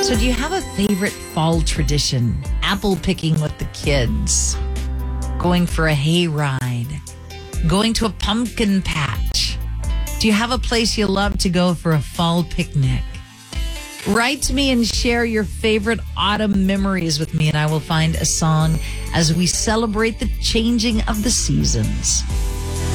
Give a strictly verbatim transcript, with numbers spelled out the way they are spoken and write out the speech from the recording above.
So do you have a favorite fall tradition? Apple picking with the kids, going for a hayride, going to a pumpkin patch. Do you have a place you love to go for a fall picnic? Write to me and share your favorite autumn memories with me, and I will find a song as we celebrate the changing of the seasons.